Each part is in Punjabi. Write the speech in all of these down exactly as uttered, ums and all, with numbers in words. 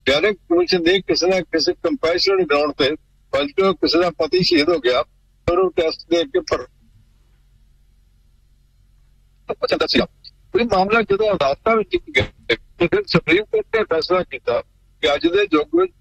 डायरेक्ट कमीशन दे किसी ना किसी कंपैशनल ग्राउंड पे बल्कि किसी का पति शहीद हो गया और टेस्ट दे के पर चलता सी कोई मामला जो अदालत में गया फिर सुप्रीम कोर्ट ने फैसला किया कि अज के युग में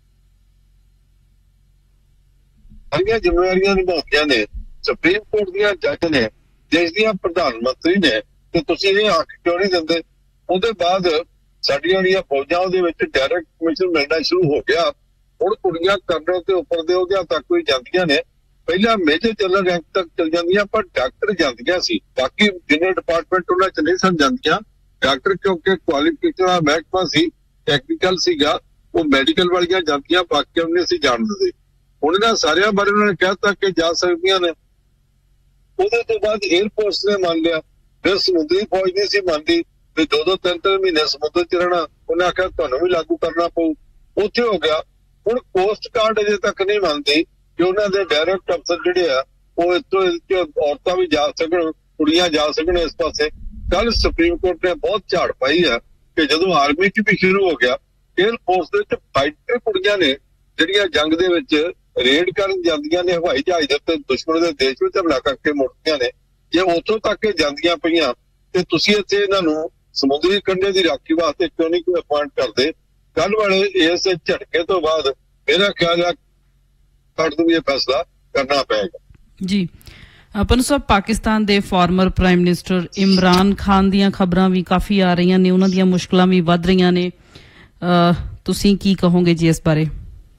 सारिया जिम्मेवारियां निभाउंदियां ने सुप्रीम कोर्ट दियां जज ने देश दियां प्रधानमंत्री ने ते तुसीं इह आख क्यों नहीं दिंदे। ਉਹਦੇ ਬਾਅਦ ਸਾਡੀਆਂ ਜਿਹੜੀਆਂ ਫੌਜਾਂ ਉਹਦੇ ਵਿੱਚ ਡਾਇਰੈਕਟ ਕਮਿਸ਼ਨ ਮਿਲਣਾ ਸ਼ੁਰੂ ਹੋ ਗਿਆ। ਹੁਣ ਕੁੜੀਆਂ ਕਰਨਲ ਤੇ ਉੱਪਰ ਦੇ ਉਹਦਿਆਂ ਤੱਕ ਕੋਈ ਜਾਂਦੀਆਂ ਨੇ, ਪਹਿਲਾਂ ਮੇਜਰ ਜਨਰਲ ਰੈਂਕ ਤੱਕ ਚਲ ਜਾਂਦੀਆਂ ਪਰ ਡਾਕਟਰ ਜਾਂਦੀਆਂ ਸੀ, ਬਾਕੀ ਜਿੰਨੇ ਡਿਪਾਰਟਮੈਂਟ ਉਹਨਾਂ ਚ ਨਹੀਂ ਸਨ ਜਾਂਦੀਆਂ। ਡਾਕਟਰ ਕਿਉਂਕਿ ਕੁਆਲੀਫਿਕੇਸ਼ਨ ਦਾ ਮਹਿਕਮਾ ਸੀ, ਟੈਕਨੀਕਲ ਸੀਗਾ, ਉਹ ਮੈਡੀਕਲ ਵਾਲੀਆਂ ਜਾਂਦੀਆਂ, ਬਾਕੀ ਉਹਨੇ ਅਸੀਂ ਜਾਣ ਦਿੰਦੇ। ਹੁਣ ਇਹਨਾਂ ਸਾਰਿਆਂ ਬਾਰੇ ਉਹਨਾਂ ਨੇ ਕਹਿਤਾ ਕਿ ਜਾ ਸਕਦੀਆਂ ਨੇ। ਉਹਦੇ ਤੋਂ ਬਾਅਦ ਏਅਰਫੋਰਸ ਨੇ ਮੰਨ ਲਿਆ, ਫਿਰ ਸਮੁੰਦਰੀ ਫੌਜ ਨਹੀਂ ਸੀ ਮੰਨਦੀ ਵੀ ਦੋ ਦੋ ਤਿੰਨ ਤਿੰਨ ਮਹੀਨੇ ਸਮੁੰਦਰ ਚ ਰਹਿਣਾ, ਉਹਨੇ ਆਖਿਆ ਤੁਹਾਨੂੰ ਵੀ ਲਾਗੂ ਕਰਨਾ ਪਊ, ਉੱਥੇ ਹੋ ਗਿਆ। ਹੁਣ ਕੋਸਟ ਗਾਰਡ ਅਜੇ ਤੱਕ ਨਹੀਂ ਮੰਨਦੀ ਕਿ ਉਹਨਾਂ ਦੇ ਡਾਇਰੈਕਟ ਅਫਸਰ ਜਿਹੜੇ ਆ ਉਹ ਇੱਥੋਂ ਔਰਤਾਂ ਵੀ ਜਾ ਸਕਣ, ਕੁੜੀਆਂ ਜਾ ਸਕਣ ਇਸ ਪਾਸੇ। ਕੱਲ ਸੁਪਰੀਮ ਕੋਰਟ ਨੇ ਬਹੁਤ ਝਾੜ ਪਾਈ ਆ ਕਿ ਜਦੋਂ ਆਰਮੀ ਚ ਵੀ ਸ਼ੁਰੂ ਹੋ ਗਿਆ, ਏਅਰ ਫੋਰਸ ਦੇ ਵਿੱਚ ਫਾਈਟਰ ਕੁੜੀਆਂ ਨੇ ਜਿਹੜੀਆਂ ਜੰਗ ਦੇ ਵਿੱਚ ਰੇਡ ਕਰਨ ਜਾਂਦੀਆਂ ਨੇ, ਹਵਾਈ ਜਹਾਜ਼ ਦੇ ਉੱਤੇ ਦੁਸ਼ਮਣ ਦੇ ਦੇਸ਼ ਵਿੱਚ ਹਮਲਾ ਕਰਕੇ ਮੁੜਦੀਆਂ ਨੇ, ਜੇ ਉੱਥੋਂ ਤੱਕ ਇਹ ਜਾਂਦੀਆਂ ਪਈਆਂ ਤੇ ਤੁਸੀਂ ਇੱਥੇ ਇਹਨਾਂ ਨੂੰ ਸਮੁੰਦਰੀ ਕੰਢੇ ਦੀ ਰਾਖੀ ਵਾਸਤੇ ਕਿਉਂ ਨਹੀਂ ਕੋਈ ਅਪਾਇੰਟ ਕਰਦੇ। ਕੱਲ ਵਾਲੇ ਇਸ ਝਟਕੇ ਤੋਂ ਬਾਅਦ ਮੇਰਾ ਖਿਆਲ ਹੈ ਕੱਢ ਨੂੰ ਇਹ ਫੈਸਲਾ ਕਰਨਾ ਪਏਗਾ ਜੀ। अपन सब पाकिस्तान दे former prime minister Imran Khan दियां खबरां भी काफ़ी आ रही ने, उन्हां दियां मुश्किलां भी वध रही ने, तुसीं की कहोगे जी इस बारे?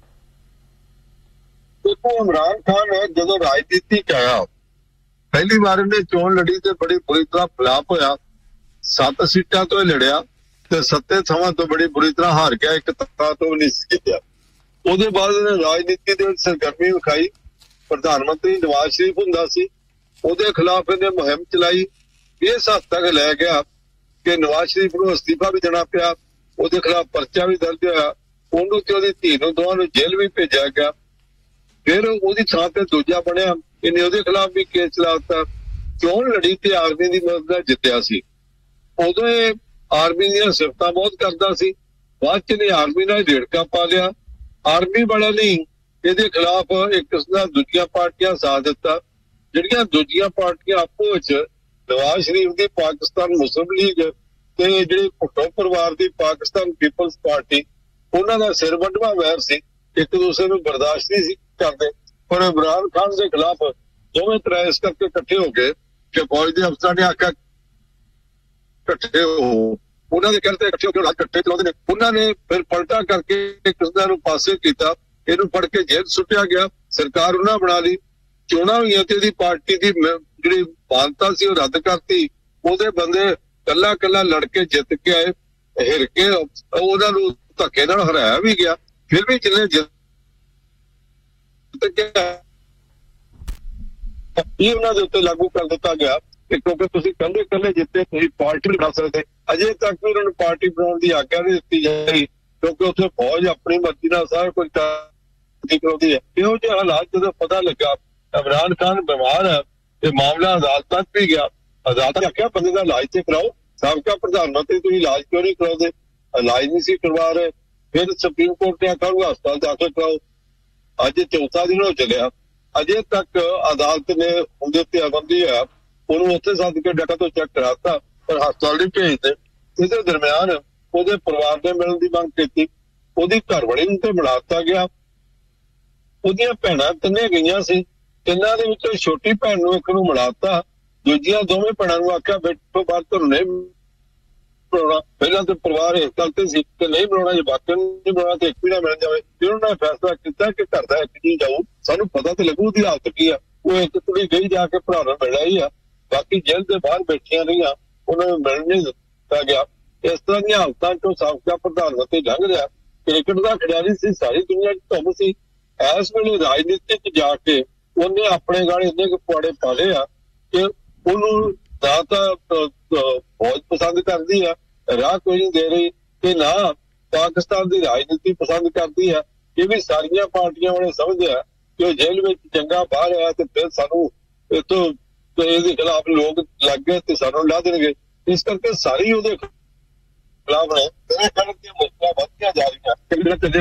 देखो इमरान खान जो राजनीति आया पहली बार इन्हें चोन लड़ी तो बड़ी बुरी तरह फ्लाप होया, सत्त सीटां तो लड़िया ते सत्ते थवां तो बड़ी बुरी तरह हार गया, एक तख्ता तो नहीं जीतिया। ਉਹਦੇ ਬਾਅਦ इन्हें राजनीति ਦੇ ਵਿੱਚ ਸਰਗਰਮੀ ਵਿਖਾਈ। प्रधानमंत्री नवाज शरीफ हुंदा सी, ਉਹਦੇ ਖਿਲਾਫ ਇਹਨੇ ਮੁਹਿੰਮ ਚਲਾਈ। ਇਸ ਹੱਦ ਤੱਕ ਲੈ ਗਿਆ ਕਿ ਨਵਾਜ਼ ਸ਼ਰੀਫ ਨੂੰ ਅਸਤੀਫਾ ਵੀ ਦੇਣਾ ਪਿਆ, ਉਹਦੇ ਖਿਲਾਫ ਪਰਚਾ ਵੀ ਦਰਜ ਹੋਇਆ, ਉਹਨੂੰ ਤੇ ਉਹਦੀ ਧੀ ਨੂੰ ਦੋਵਾਂ ਨੂੰ ਜੇਲ੍ਹ ਵੀ ਭੇਜਿਆ ਗਿਆ। ਫਿਰ ਉਹਦੀ ਥਾਂ ਤੇ ਦੂਜਾ ਬਣਿਆ, ਇਹਨੇ ਉਹਦੇ ਖਿਲਾਫ ਵੀ ਕੇਸ ਚਲਾ ਦਿੱਤਾ। ਚੋਣ ਲੜੀ ਤੇ ਆਰਮੀ ਦੀ ਮਦਦ ਨਾਲ ਜਿੱਤਿਆ ਸੀ। ਉਦੋਂ ਇਹ ਆਰਮੀ ਦੀਆਂ ਸਿਫਤਾਂ ਬਹੁਤ ਕਰਦਾ ਸੀ, ਬਾਅਦ ਚ ਨੇ ਆਰਮੀ ਨਾਲ ਰੇੜਕਾ ਪਾ ਲਿਆ। ਆਰਮੀ ਵਾਲਿਆਂ ਨੇ ਇਹਦੇ ਖਿਲਾਫ ਇੱਕ ਕਿਸਮ ਦਾ ਦੂਜੀਆਂ ਪਾਰਟੀਆਂ ਸਾਥ ਦਿੱਤਾ, ਜਿਹੜੀਆਂ ਦੂਜੀਆਂ ਪਾਰਟੀਆਂ ਆਪੋ ਵਿੱਚ ਨਵਾਜ਼ ਸ਼ਰੀਫ ਦੀ ਪਾਕਿਸਤਾਨ ਮੁਸਲਿਮ ਲੀਗ ਤੇ ਜਿਹੜੀ ਭੁੱਟੋ ਪਰਿਵਾਰ ਦੀ ਪਾਕਿਸਤਾਨ ਪੀਪਲਸ ਪਾਰਟੀ, ਉਹਨਾਂ ਦਾ ਸਿਰ ਵੱਢਵਾ ਵੈਰ ਸੀ, ਇੱਕ ਦੂਸਰੇ ਨੂੰ ਬਰਦਾਸ਼ਤ ਨਹੀਂ ਸੀ ਕਰਦੇ। ਪਰ ਇਮਰਾਨ ਖਾਨ ਦੇ ਖਿਲਾਫ ਦੋਵੇਂ ਤਰ੍ਹਾਂ ਇਸ ਕਰਕੇ ਇਕੱਠੇ ਹੋ ਗਏ ਕਿ ਫੌਜ ਦੇ ਅਫਸਰਾਂ ਨੇ ਆਖਿਆ ਇਕੱਠੇ ਹੋ, ਉਹਨਾਂ ਦੇ ਕਹਿੰਦੇ ਇਕੱਠੇ ਹੋ ਕੇ ਇਕੱਠੇ ਚਲਾਉਂਦੇ ਨੇ। ਉਹਨਾਂ ਨੇ ਫਿਰ ਪਲਟਾ ਕਰਕੇ ਇੱਕ ਦੂਸਰੇ ਨੂੰ ਪਾਸੇ ਕੀਤਾ, ਇਹਨੂੰ ਫੜ ਕੇ ਜੇਲ੍ਹ ਸੁੱਟਿਆ ਗਿਆ। ਸਰਕਾਰ ਉਹਨਾਂ ਬਣਾ ਲਈ, ਚੋਣਾਂ ਹੋਈਆਂ ਤੇ ਇਹਦੀ ਪਾਰਟੀ ਦੀ ਜਿਹੜੀ ਮਾਨਤਾ ਸੀ ਉਹ ਰੱਦ ਕਰਤੀ। ਉਹਦੇ ਬੰਦੇ ਕੱਲਾ ਕੱਲਾ ਲੜ ਕੇ ਜਿੱਤ ਕੇ ਆਏ, ਹਿਰ ਕੇ ਉਹਨਾਂ ਨੂੰ ਧੱਕੇ ਨਾਲ ਹਰਾਇਆ ਵੀ ਗਿਆ। ਫਿਰ ਵੀ ਜਿੰਨੇ ਜਿੱਤ ਕੇ ਇਹ ਉਹਨਾਂ ਦੇ ਉੱਤੇ ਲਾਗੂ ਕਰ ਦਿੱਤਾ ਗਿਆ ਕਿਉਂਕਿ ਤੁਸੀਂ ਕੱਲੇ ਕੱਲੇ ਜਿੱਤੇ, ਤੁਸੀਂ ਪਾਰਟੀ ਨਹੀਂ ਬਣਾ ਸਕਦੇ। ਅਜੇ ਤੱਕ ਵੀ ਉਹਨਾਂ ਨੂੰ ਪਾਰਟੀ ਬਣਾਉਣ ਦੀ ਆਗਿਆ ਨਹੀਂ ਦਿੱਤੀ ਜਾਈ ਕਿਉਂਕਿ ਉੱਥੇ ਫੌਜ ਆਪਣੀ ਮਰਜ਼ੀ ਨਾਲ ਸਾਰਾ ਕੁਝ ਕਰਾਉਂਦੀ ਹੈ। ਇਹੋ ਜਿਹੇ ਹਾਲਾਤ ਜਦੋਂ ਪਤਾ ਲੱਗਾ ਇਮਰਾਨ ਖਾਨ ਬਿਮਾਰ ਹੈ, ਇਹ ਮਾਮਲਾ ਅਦਾਲਤਾਂ 'ਚ ਵੀ ਗਿਆ। ਅਦਾਲਤ ਨੇ ਆਖਿਆ ਬੰਦੇ ਦਾ ਇਲਾਜ ਤੇ ਕਰਾਓ। ਸਾਬਕਾ ਪ੍ਰਧਾਨ ਮੰਤਰੀ ਤੁਸੀਂ ਇਲਾਜ ਕਿਉਂ ਨਹੀਂ ਕਰਾਉਂਦੇ? ਇਲਾਜ ਨਹੀਂ ਸੀ ਕਰਵਾ ਰਹੇ। ਫਿਰ ਸੁਪਰੀਮ ਕੋਰਟ ਨੇ ਆਖਿਆ ਉਹਨੂੰ ਹਸਪਤਾਲ ਦਾਖਲ ਕਰਾਓ। ਅੱਜ ਚੌਥਾ ਦਿਨ ਹੋ ਚੱਲਿਆ, ਅਜੇ ਤੱਕ ਅਦਾਲਤ ਨੇ ਉਹਦੇ ਉੱਤੇ ਪਾਬੰਦੀ ਹੋਇਆ, ਉਹਨੂੰ ਉੱਥੇ ਸੱਦ ਕੇ ਡਾਕਟਰ ਤੋਂ ਚੈੱਕ ਕਰਾਤਾ ਪਰ ਹਸਪਤਾਲ ਨਹੀਂ ਭੇਜਦੇ। ਇਹਦੇ ਦਰਮਿਆਨ ਉਹਦੇ ਪਰਿਵਾਰ ਦੇ ਮਿਲਣ ਦੀ ਮੰਗ ਕੀਤੀ, ਉਹਦੀ ਘਰਵਾਲੀ ਨੂੰ ਤੇ ਮਿਲਾ ਦਿੱਤਾ ਗਿਆ। ਉਹਦੀਆਂ ਭੈਣਾਂ ਤਿੰਨੇ ਗਈਆਂ ਸੀ, ਤਿੰਨਾਂ ਦੇ ਵਿੱਚੋਂ ਛੋਟੀ ਭੈਣ ਨੂੰ ਇੱਕ ਨੂੰ ਮਿਲਾ ਦਿੱਤਾ, ਦੂਜੀਆਂ ਦੋਵੇਂ ਭੈਣਾਂ ਨੂੰ ਆਖਿਆ ਬੈਠੋ ਬਾਹਰ ਤੁਹਾਨੂੰ ਨਹੀਂ ਬਣਾਉਣਾ। ਪਹਿਲਾਂ ਤੇ ਪਰਿਵਾਰ ਇਸ ਗੱਲ ਤੇ ਸੀ ਕਿ ਨਹੀਂ ਬਣਾਉਣਾ, ਜੇ ਬਾਕੀ ਨਹੀਂ ਬਣਾਉਣਾ ਤੇ ਇੱਕ ਵੀ ਨਾ ਮਿਲ ਜਾਵੇ। ਫਿਰ ਉਹਨਾਂ ਨੇ ਫੈਸਲਾ ਕੀਤਾ ਕਿ ਘਰ ਦਾ ਇੱਕ ਜੀ ਜਾਊ, ਸਾਨੂੰ ਪਤਾ ਤੇ ਲੱਗੂ ਉਹਦੀ ਹਾਲਤ ਕੀ ਆ। ਉਹ ਇੱਕ ਕੁੜੀ ਗਈ ਜਾ ਕੇ ਭਰਾ ਨੂੰ ਮਿਲਿਆ ਹੀ ਆ, ਬਾਕੀ ਜੇਲ੍ਹ ਦੇ ਬਾਹਰ ਬੈਠੀਆਂ ਰਹੀਆਂ, ਉਹਨਾਂ ਨੂੰ ਮਿਲਣ ਨਹੀਂ ਦਿੱਤਾ ਗਿਆ। ਇਸ ਤਰ੍ਹਾਂ ਦੀਆਂ ਹਾਲਤਾਂ ਚੋਂ ਸਾਬਕਾ ਪ੍ਰਧਾਨ ਮੰਤਰੀ ਲੰਘ ਰਿਹਾ। ਕ੍ਰਿਕਟ ਦਾ ਖਿਡਾਰੀ ਸੀ, ਸਾਰੀ ਦੁਨੀਆ 'ਚ ਧੁੰਮ ਸੀ। ਇਸ ਵੇਲੇ ਰਾਜਨੀਤੀ 'ਚ ਜਾ ਕੇ ਉਹਨੇ ਆਪਣੇ ਗਾਲੇ ਇੰਨੇ ਕੁ ਪੁਆੜੇ ਪਾ ਲਏ ਆ ਕਿ ਉਹਨੂੰ ਨਾ ਤਾਂ ਫੌਜ ਪਸੰਦ ਕਰਦੀ ਆ, ਰਾਹ ਕੋਈ ਨਹੀਂ ਦੇ ਰਹੀ, ਤੇ ਨਾ ਪਾਕਿਸਤਾਨ ਦੀ ਰਾਜਨੀਤੀ ਪਸੰਦ ਕਰਦੀ ਆ। ਇਹ ਵੀ ਸਾਰੀਆਂ ਪਾਰਟੀਆਂ ਵਾਲੇ ਸਮਝਦੇ ਆ ਕਿ ਉਹ ਜੇਲ੍ਹ ਵਿੱਚ ਚੰਗਾ ਬਾਹਰ ਆਇਆ ਤੇ ਫਿਰ ਸਾਨੂੰ ਇੱਥੋਂ ਇਹਦੇ ਖਿਲਾਫ ਲੋਕ ਲੱਗ ਗਏ ਤੇ ਸਾਨੂੰ ਲਾ ਦੇਣਗੇ। ਇਸ ਕਰਕੇ ਸਾਰੀ ਉਹਦੇ ਖਿਲਾਫ ਨੇ, ਮੇਰੇ ਖਿਆਲ ਦੀਆਂ ਮੁਸ਼ਕਲਾਂ ਵੱਧਦੀਆਂ ਜਾ ਰਹੀਆਂ।